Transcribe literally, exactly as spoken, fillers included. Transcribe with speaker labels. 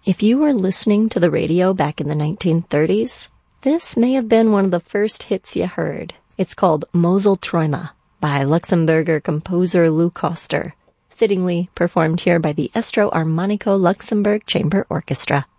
Speaker 1: If you were listening to the radio back in the nineteen thirties, this may have been one of the first hits you heard. It's called Mosel Träume by Luxembourger composer Lou Koster, fittingly performed here by the Estro Armonico Luxembourg Chamber Orchestra.